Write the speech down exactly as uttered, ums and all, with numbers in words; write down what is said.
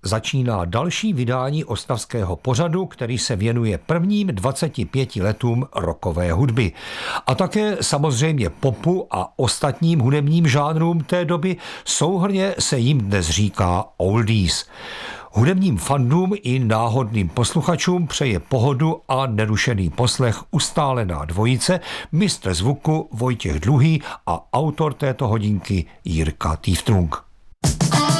začíná další vydání ostravského pořadu, který se věnuje prvním dvaceti pěti letům rockové hudby. A také samozřejmě popu a ostatním hudebním žánrům té doby, souhrnně se jim dnes říká oldies. Hudebním fandům i náhodným posluchačům přeje pohodu a nerušený poslech ustálená dvojice, mistr zvuku Vojtěch Dluhý a autor této hodinky Jirka Týftrung.